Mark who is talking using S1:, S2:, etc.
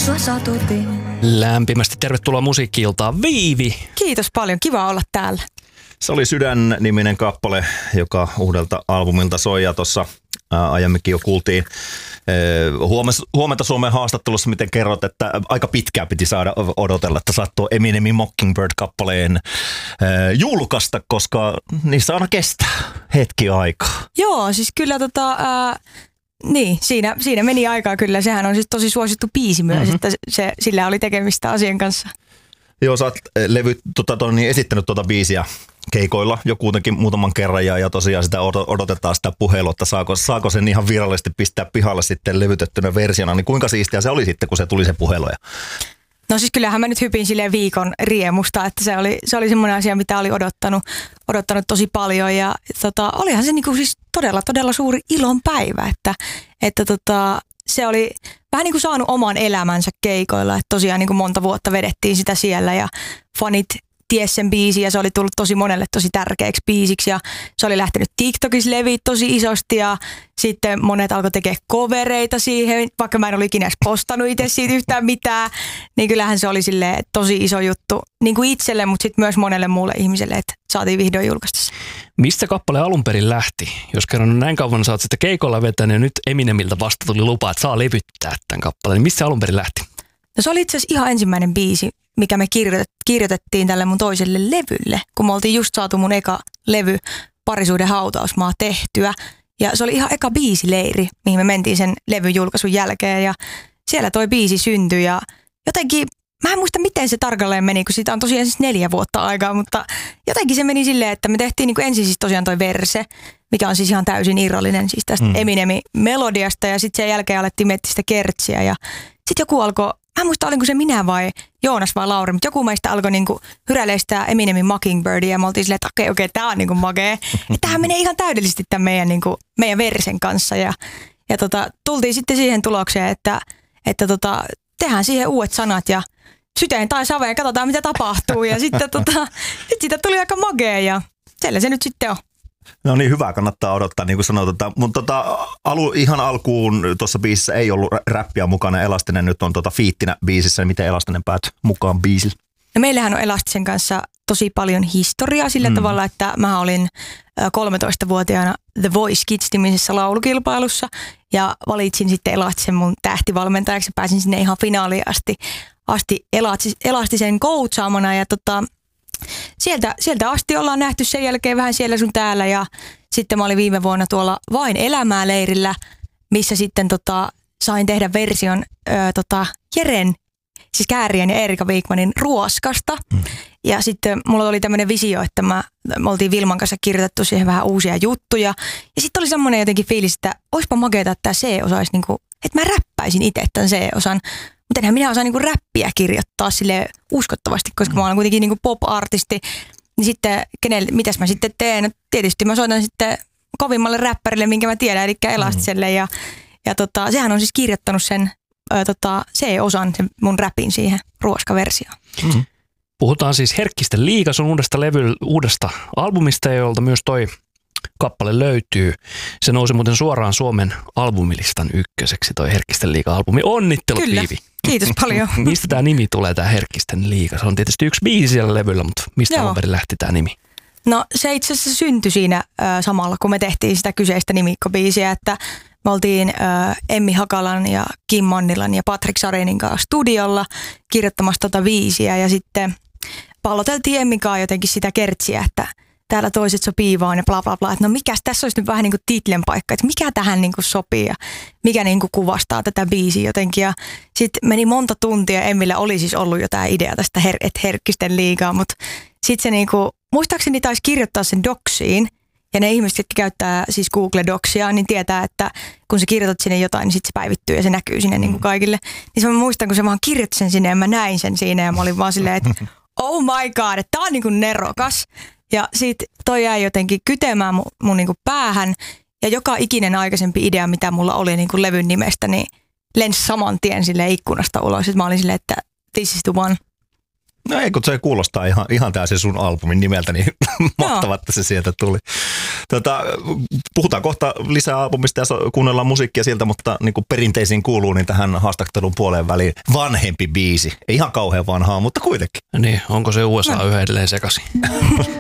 S1: sua satutin.
S2: Lämpimästi tervetuloa Musiikki-iltaan, Viivi.
S3: Kiitos paljon, kiva olla täällä.
S4: Se oli Sydän-niminen kappale, joka uudelta albumilta soi ja tuossa aiemminkin jo kuultiin huomenta Suomen haastattelussa, miten kerrot, että aika pitkään piti saada odotella, että saat tuo Eminemin Mockingbird-kappaleen julkaista, koska niissä aina kestää hetki aikaa.
S3: Joo, siis kyllä niin, siinä meni aikaa kyllä. Sehän on siis tosi suosittu biisi myös, että sillä oli tekemistä asian kanssa.
S4: Joo, sä oot esittänyt tuota biisiä keikoilla jo kuitenkin muutaman kerran ja tosiaan sitä odotetaan sitä puhelua, että saako sen ihan virallisesti pistää pihalle sitten levytettynä versiona, niin kuinka siistiä se oli sitten, kun se tuli se puhelu?
S3: No siis kyllähän mä nyt hypin silleen viikon riemusta, että se oli semmoinen asia, mitä oli odottanut tosi paljon ja olihan se niinku siis todella suuri ilon päivä, että se oli vähän niin kuin saanut oman elämänsä keikoilla, että tosiaan niin kuin monta vuotta vedettiin sitä siellä ja fanit ties sen biisin ja se oli tullut tosi monelle tosi tärkeäksi biisiksi ja se oli lähtenyt TikTokissa leviä tosi isosti ja sitten monet alkoi tekemään covereita siihen, vaikka mä en ole ikinä edes postannut itse siitä yhtään mitään, niin kyllähän se oli silleen tosi iso juttu niin kuin itselle, mutta sitten myös monelle muulle ihmiselle, että saatiin vihdoin julkaista se.
S2: Mistä kappale alun perin lähti? Jos kerran näin kauan sä oot sitä keikolla vetänyt ja nyt Eminemiltä vasta tuli lupa, että saa levyttää tämän kappaleen, niin mistä se alun perin lähti?
S3: No se oli itse asiassa ihan ensimmäinen biisi, mikä me kirjoitettiin tälle mun toiselle levylle, kun me oltiin just saatu mun eka levy Parisuuden hautausmaa tehtyä. Ja se oli ihan eka biisileiri, mihin me mentiin sen levyn julkaisun jälkeen ja siellä toi biisi syntyi ja jotenkin, mä en muista miten se tarkalleen meni, kun siitä on tosiaan siis 4 vuotta aikaa, mutta jotenkin se meni silleen, että me tehtiin niin kuin ensin siis tosiaan toi verse, mikä on siis ihan täysin irrallinen siis tästä Eminemin melodiasta ja sitten sen jälkeen alettiin miettiä sitä kertsiä ja sitten joku alkoi, mä en muista olinko se minä vai Joonas vai Lauri, mutta joku meistä alkoi niinku hyräilemään sitä Eminemin Mockingbirdia ja me oltiin silleen, että okei, tää on niinku makee. Että tämähän menee ihan täydellisesti tämän meidän versen kanssa ja tultiin sitten siihen tulokseen, että tehdään siihen uudet sanat ja syteen tai saveen, katsotaan mitä tapahtuu ja sitten sit siitä tuli aika makea ja siellä se nyt sitten on.
S4: No niin, hyvä, kannattaa odottaa, niin kuin sanoit. Mutta ihan alkuun tuossa biisissä ei ollut räppiä mukana. Elastinen nyt on fiittinä biisissä. Miten Elastinen päätyi mukaan biisille?
S3: No meillähän on Elastisen kanssa tosi paljon historiaa sillä tavalla, että mä olin 13-vuotiaana The Voice Kids-nimisessä laulukilpailussa ja valitsin sitten Elastisen mun tähtivalmentajaksi ja pääsin sinne ihan finaaliin asti Elastisen coachaamana ja sieltä asti ollaan nähty sen jälkeen vähän siellä sun täällä ja sitten mä olin viime vuonna tuolla Vain elämää -leirillä, missä sitten sain tehdä version Jeren, siis Kääriän ja Erika Wigmanin Ruoskasta. Ja sitten mulla oli tämmöinen visio, että me oltiin Vilman kanssa kirjoitettu siihen vähän uusia juttuja. Ja sitten oli semmoinen jotenkin fiilis, että oispa makeeta, että tämä C-osa olisi niinku, että mä räppäisin itse tämän C-osan. Mutta enhän minä osaan niinku räppiä kirjoittaa sille uskottavasti, koska mä olen kuitenkin niinku pop-artisti. Niin sitten, mitäs mä sitten teen? No, tietysti mä soitan sitten kovimmalle räppärille, minkä mä tiedän, eli Elastiselle. Ja sehän on siis kirjoittanut sen C-osan, sen mun räpin siihen ruoskaversioon.
S2: Puhutaan siis Herkkisten liiga, sun uudesta albumista, jolta myös toi kappale löytyy. Se nousi muuten suoraan Suomen albumilistan ykköseksi, toi Herkkisten liiga-albumi. Onnittelut,
S3: Kyllä.
S2: Viivi.
S3: Kiitos paljon.
S2: Mistä tämä nimi tulee, tämä Herkkisten liiga? Se on tietysti yksi biisi siellä levyllä, mutta mistä alun perin lähti tämä nimi?
S3: No se itse asiassa syntyi siinä samalla, kun me tehtiin sitä kyseistä nimikkobiisiä, että me oltiin Emmi Hakalan ja Kim Mannilan ja Patrick Sarinin kanssa studiolla kirjoittamassa biisiä ja sitten palloteltiin Emmin kanssa jotenkin sitä kertsiä, että täällä toiset sopii vaan ja bla bla bla. Että no mikäs tässä olisi nyt vähän niin kuin titlen paikka, että mikä tähän niin kuin sopii ja mikä niin kuin kuvastaa tätä biisiä jotenkin. Ja sitten meni monta tuntia, Emmillä oli siis ollut jo tämä idea tästä Herkkisten liigaa, mutta sitten se niin kuin, muistaakseni taisi kirjoittaa sen doksiin. Ja ne ihmiset, jotka käyttää siis Google Docsia, niin tietää, että kun sä kirjoitat sinne jotain, niin sitten se päivittyy ja se näkyy sinne niin kuin kaikille. Niin se mä muistan, kun se vaan kirjoitti sen sinne ja mä näin sen siinä ja mä olin vaan silleen, että oh my god, että tää on niin kuin nerokas. Ja sit toi jäi jotenkin kytemään mun niin kuin päähän ja joka ikinen aikaisempi idea, mitä mulla oli niin kuin levyn nimestä, niin lensi saman tien silleen ikkunasta ulos. Sitten mä olin silleen, että this is the one.
S4: No ei, kun se kuulostaa ihan täysin sun albumin nimeltä, niin mahtavaa, että se sieltä tuli. Puhutaan kohta lisää albumista ja kuunnellaan musiikkia siltä, mutta niin kuin perinteisiin kuuluu, niin tähän haastattelun puoleen väliin vanhempi biisi. Ei ihan kauhean vanhaa, mutta kuitenkin.
S2: Niin, onko se USA yhä edelleen sekaisin?